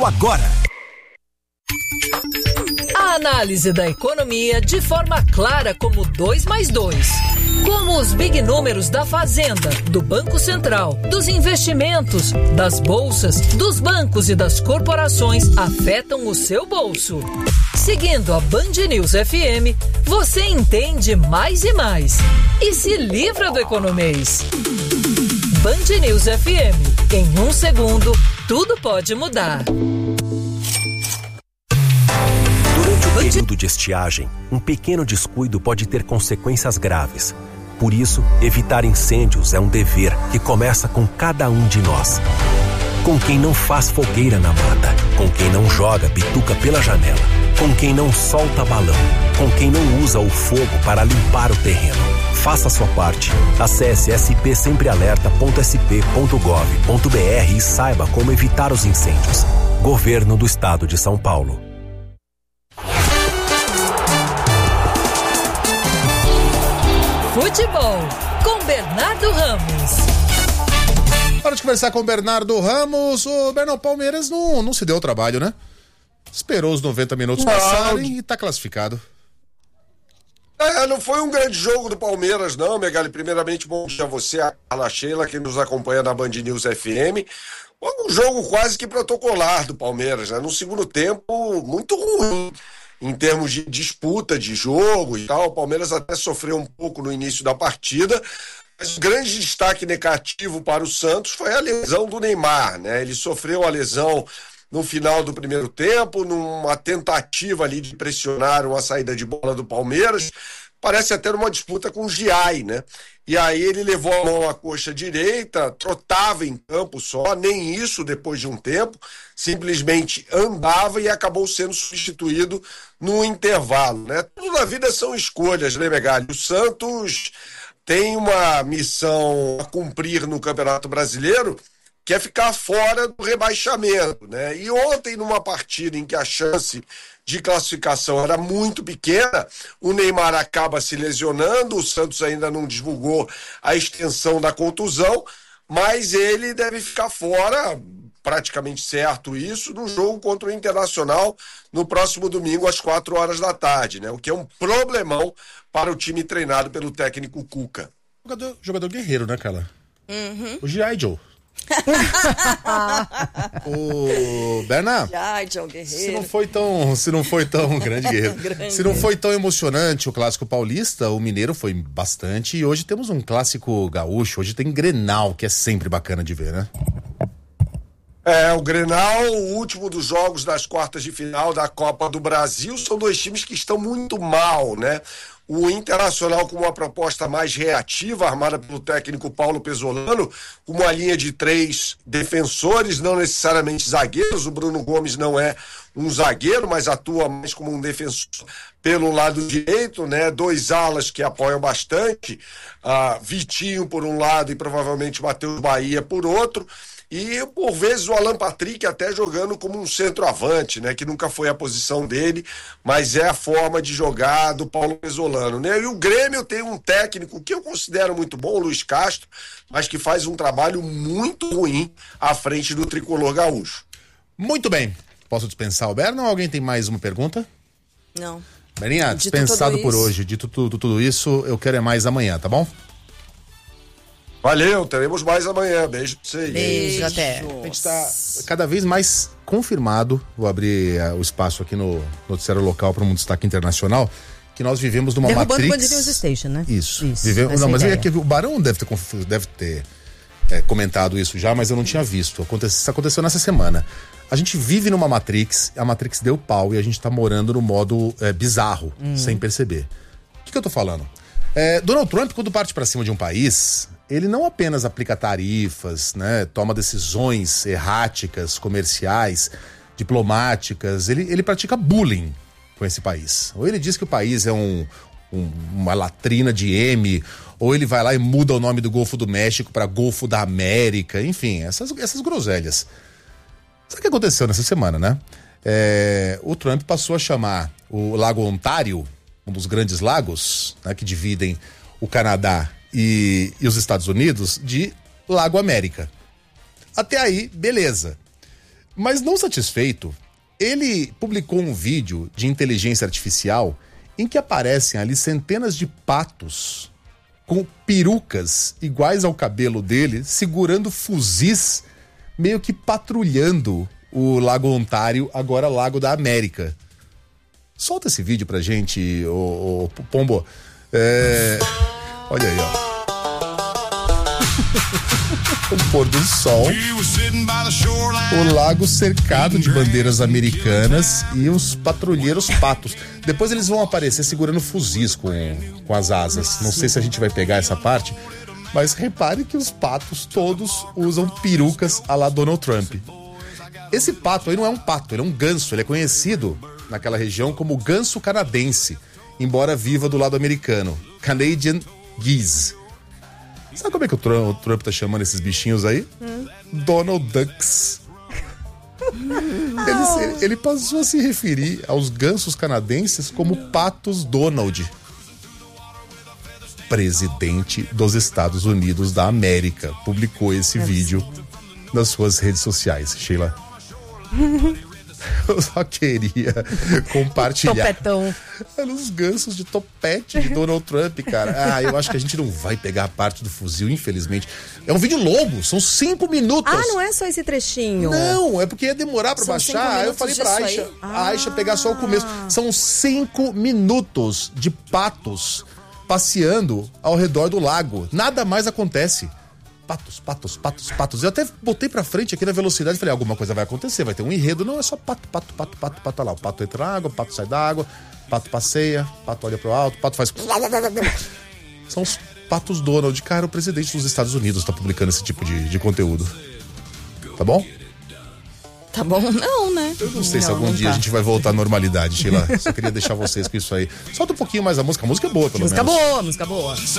Agora. A análise da economia de forma clara como 2 mais 2. Como os big números da Fazenda, do Banco Central, dos investimentos, das bolsas, dos bancos e das corporações afetam o seu bolso. Seguindo a Band News FM, você entende mais e mais. E se livra do economês. Band News FM. Em 1 segundo, tudo pode mudar. Durante o período de estiagem, um pequeno descuido pode ter consequências graves. Por isso, evitar incêndios é um dever que começa com cada um de nós. Com quem não faz fogueira na mata, com quem não joga bituca pela janela, com quem não solta balão, com quem não usa o fogo para limpar o terreno. Faça a sua parte. Acesse spsemprealerta.sp.gov.br e saiba como evitar os incêndios. Governo do Estado de São Paulo. Futebol, com Bernardo Ramos. Hora de conversar com o Bernardo Ramos. O Bernardo Palmeiras não se deu o trabalho, né? Esperou os 90 minutos passarem e tá classificado. Não foi um grande jogo do Palmeiras, não, Megali. Primeiramente, bom dia a você, a Carla Sheila, que nos acompanha na Band News FM. Um jogo quase que protocolar do Palmeiras, né? No segundo tempo, muito ruim em termos de disputa de jogo e tal. O Palmeiras até sofreu um pouco no início da partida, mas o grande destaque negativo para o Santos foi a lesão do Neymar, né? Ele sofreu a lesão no final do primeiro tempo, numa tentativa ali de pressionar uma saída de bola do Palmeiras, parece até uma disputa com o Giai, né? E aí ele levou a mão à coxa direita, trotava em campo só, nem isso depois de um tempo, simplesmente andava e acabou sendo substituído no intervalo, né? Tudo na vida são escolhas, né, Megali? O Santos tem uma missão a cumprir no Campeonato Brasileiro, que é ficar fora do rebaixamento, né? E ontem, numa partida em que a chance de classificação era muito pequena, o Neymar acaba se lesionando, o Santos ainda não divulgou a extensão da contusão, mas ele deve ficar fora, praticamente certo isso, no jogo contra o Internacional no próximo domingo às 4h, né? O que é um problemão para o time treinado pelo técnico Cuca. Jogador guerreiro, né, Carla? Uhum. O G.I. Joe. O Bernardo, se não foi tão grande guerreiro, se não foi tão emocionante o clássico paulista, o mineiro foi bastante, e hoje temos um clássico gaúcho, hoje tem Grenal, que é sempre bacana de ver, né? O Grenal, o último dos jogos das quartas de final da Copa do Brasil, são dois times que estão muito mal, né? O Internacional com uma proposta mais reativa, armada pelo técnico Paulo Pesolano, com uma linha de 3 defensores, não necessariamente zagueiros. O Bruno Gomes não é um zagueiro, mas atua mais como um defensor pelo lado direito, né? 2 alas que apoiam bastante, Vitinho por um lado e provavelmente Matheus Bahia por outro. E, por vezes, o Alan Patrick até jogando como um centroavante, né? Que nunca foi a posição dele, mas é a forma de jogar do Paulo Pesolano, né? E o Grêmio tem um técnico que eu considero muito bom, o Luiz Castro, mas que faz um trabalho muito ruim à frente do tricolor gaúcho. Muito bem. Posso dispensar o Berno ou alguém tem mais uma pergunta? Não. Berninha, dispensado por hoje. Dito tudo isso, eu quero é mais amanhã, tá bom? Valeu, teremos mais amanhã. Beijo pra vocês. Beijo, até. A gente tá cada vez mais confirmado, vou abrir o espaço aqui no noticiário local para um destaque internacional, que nós vivemos numa Derrubando Matrix. Band News Station, né? Isso. Não, mas é que o Barão deve ter comentado isso já, mas eu não tinha visto. Isso aconteceu nessa semana. A gente vive numa Matrix, a Matrix deu pau e a gente tá morando no modo bizarro, sem perceber. O que eu tô falando? Donald Trump, quando parte para cima de um país, ele não apenas aplica tarifas, né, toma decisões erráticas, comerciais, diplomáticas, ele pratica bullying com esse país. Ou ele diz que o país é uma latrina de M, ou ele vai lá e muda o nome do Golfo do México para Golfo da América, enfim, essas groselhas. Sabe o que aconteceu nessa semana, né? O Trump passou a chamar o Lago Ontário, um dos grandes lagos, né, que dividem o Canadá e os Estados Unidos, de Lago América. Até aí, beleza. Mas não satisfeito, ele publicou um vídeo de inteligência artificial em que aparecem ali centenas de patos com perucas iguais ao cabelo dele, segurando fuzis, meio que patrulhando o Lago Ontário, agora Lago da América. Solta esse vídeo pra gente, ô Pombo. Olha aí, ó. O pôr do sol, o lago cercado de bandeiras americanas e os patrulheiros patos. Depois eles vão aparecer segurando fuzis com as asas. Não sei se a gente vai pegar essa parte, mas repare que os patos todos usam perucas à la Donald Trump. Esse pato aí não é um pato, ele é um ganso. Ele é conhecido naquela região como ganso canadense, embora viva do lado americano. Canadian Geese. Sabe como é que o Trump tá chamando esses bichinhos aí? Donald Ducks. Ele passou a se referir aos gansos canadenses como patos Donald. Presidente dos Estados Unidos da América publicou esse vídeo nas suas redes sociais. Sheila, eu só queria compartilhar. Topetão. Os gansos de topete de Donald Trump, cara. Eu acho que a gente não vai pegar a parte do fuzil, infelizmente. É um vídeo longo, são 5 minutos. Não é só esse trechinho. Não, é porque ia demorar pra baixar. Aí eu falei pra Aisha, a Aisha pegar só o começo. São 5 minutos de patos passeando ao redor do lago. Nada mais acontece. Patos, patos, patos, patos. Eu até botei pra frente aqui na velocidade e falei, alguma coisa vai acontecer, vai ter um enredo. Não, é só pato, pato, pato, pato, pato. Olha lá, o pato entra na água, o pato sai da água, pato passeia, pato olha pro alto, pato faz... São os patos Donald. Cara, o presidente dos Estados Unidos tá publicando esse tipo de conteúdo. Tá bom? Tá bom, não, né? Eu não sei se algum dia a gente vai voltar à normalidade, Sheila. Só queria deixar vocês com isso aí. Solta um pouquinho mais a música. A música é boa, pelo menos. Música boa.